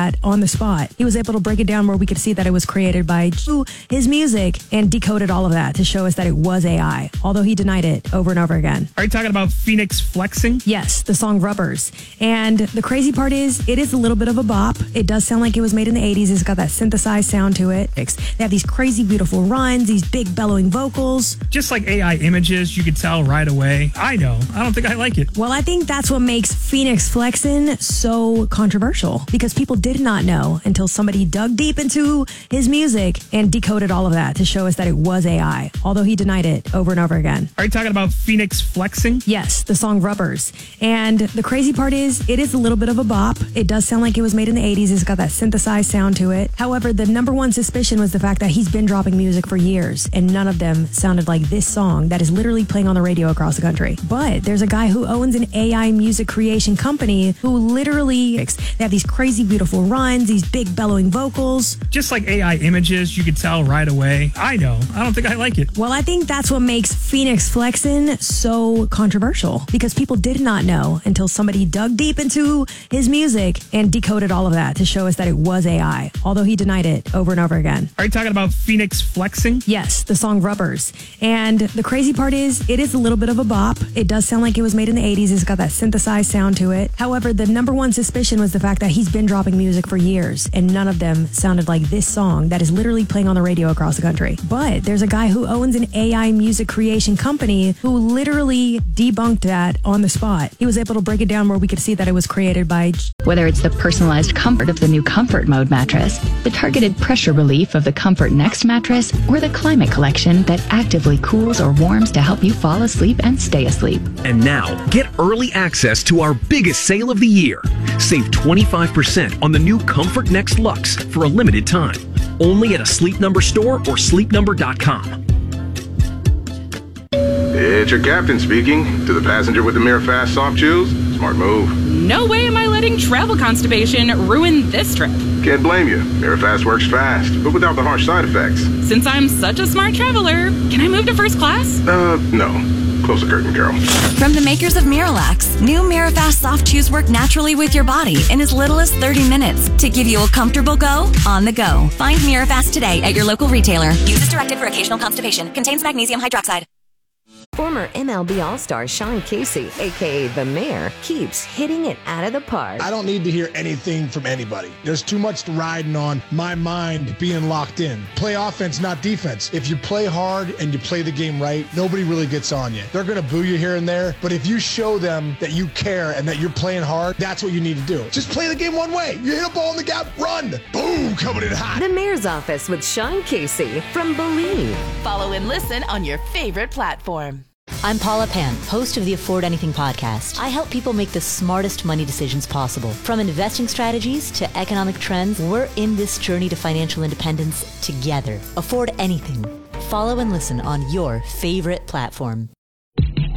that on the spot. He was able to break it down where we could see that it was created by his music and decoded all of that to show us that it was AI, although he denied it over and over again. Are you talking about Phoenix Flexing? Yes, the song Rubbers. And the crazy part is, it is a little bit of a bop. It does sound like it was made in the 80s. It's got that synthesized sound to it. They have these crazy, beautiful runs, these big bellowing vocals. Just like AI images, you could tell right away. I know. I don't think I like it. Well, I think that's what makes Phoenix Flexin' so controversial, because people did not know until somebody dug deep into his music and decoded all of that to show us that it was AI, although he denied it over and over again. Are you talking about Phoenix Flexing? Yes, the song Rubbers. And the crazy part is, it is a little bit of a bop. It does sound like it was made in the 80s. It's got that synthesized sound to it. However, the number one suspicion was the fact that he's been dropping music for years, and none of them sounded like this song that is literally playing on the radio across the country. But there's a guy who owns an AI music creation company who literally, they have these crazy, beautiful runs, these big bellowing vocals. Just like AI images, you could tell right away. I know. I don't think I like it. Well, I think that's what makes Phoenix Flexin' so controversial, because people did not know until somebody dug deep into his music and decoded all of that to show us that it was AI, although he denied it over and over again. Are you talking about Phoenix Flexing? Yes, the song Rubbers. And the crazy part is, it is a little bit of a bop. It does sound like it was made in the 80s. It's got that synthesized sound to it. However, the number one suspicion was the fact that he's been dropping music for years, and none of them sounded like this song that is literally playing on the radio across the country. But there's a guy who owns an AI music creation company who literally debunked that on the spot. He was able to break it down where we could see that it was created by... Whether it's the personalized comfort of the new Comfort Mode mattress, the targeted pressure relief of the Comfort Next mattress, or the Climate Collection that actively cools or warms to help you fall asleep and stay asleep. And now, get early access to our biggest sale of the year. Save 25% on the new Comfort Next Luxe for a limited time. Only at a Sleep Number store or sleepnumber.com. It's your captain speaking. To the passenger with the Mirror Fast Soft Chews, smart move. No way am I letting travel constipation ruin this trip. Can't blame you. Mirror Fast works fast, but without the harsh side effects. Since I'm such a smart traveler, can I move to first class? No. Close the curtain, girl. From the makers of Miralax, new Mirafast Soft Chews work naturally with your body in as little as 30 minutes to give you a comfortable go on the go. Find Mirafast today at your local retailer. Use as directed for occasional constipation. Contains magnesium hydroxide. Former MLB All-Star Sean Casey, a.k.a. The Mayor, keeps hitting it out of the park. I don't need to hear anything from anybody. There's too much riding on my mind being locked in. Play offense, not defense. If you play hard and you play the game right, nobody really gets on you. They're going to boo you here and there, but if you show them that you care and that you're playing hard, that's what you need to do. Just play the game one way. You hit a ball in the gap, run. Boom, coming in hot. The Mayor's Office with Sean Casey from Believe. Follow and listen on your favorite platform. I'm Paula Pan, host of the Afford Anything podcast. I help people make the smartest money decisions possible. From investing strategies to economic trends, we're in this journey to financial independence together. Afford Anything. Follow and listen on your favorite platform.